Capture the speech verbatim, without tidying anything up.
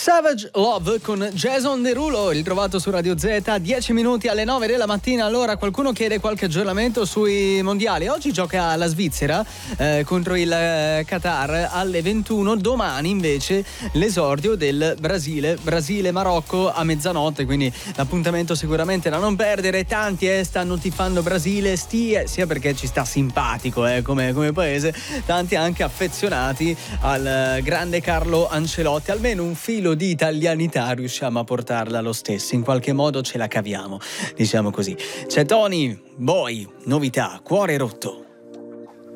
Savage Love con Jason Derulo, ritrovato su Radio Z, dieci minuti alle nove della mattina. Allora, qualcuno chiede qualche aggiornamento sui mondiali. Oggi gioca la Svizzera eh, contro il eh, Qatar alle ventuno, domani invece l'esordio del Brasile, Brasile-Marocco a mezzanotte, quindi l'appuntamento sicuramente da non perdere. Tanti eh, stanno tifando Brasile, stia, sia perché ci sta simpatico eh, come, come paese, tanti anche affezionati al eh, grande Carlo Ancelotti. Almeno un filo di italianità riusciamo a portarla lo stesso, in qualche modo ce la caviamo, diciamo così. C'è Tony Boy, novità, Cuore rotto.